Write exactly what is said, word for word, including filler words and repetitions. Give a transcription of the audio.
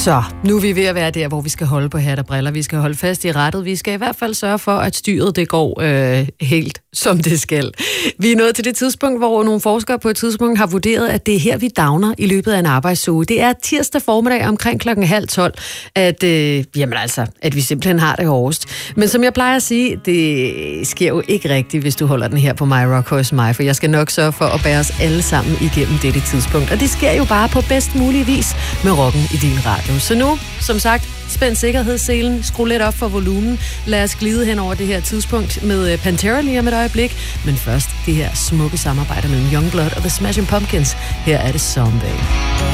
Så, nu er vi ved at være der, hvor vi skal holde på hat og briller. Vi skal holde fast i rettet. Vi skal i hvert fald sørge for, at styret det går øh, helt, som det skal. Vi er nået til det tidspunkt, hvor nogle forskere på et tidspunkt har vurderet, at det er her, vi downer i løbet af en arbejdsuge. Det er tirsdag formiddag omkring klokken halv tolv, at, øh, jamen altså, at vi simpelthen har det hårdest. Men som jeg plejer at sige, det sker jo ikke rigtigt, hvis du holder den her på My Rock hos mig, for jeg skal nok sørge for at bære os alle sammen igennem dette tidspunkt. Og det sker jo bare på bedst mulig vis med rocken i din radio. Så nu, som sagt, spænd sikkerhedsselen, skru lidt op for volumen. Lad os glide hen over det her tidspunkt med Pantera lige om et øjeblik. Men først det her smukke samarbejde mellem Youngblood og The Smashing Pumpkins. Her er det Someday.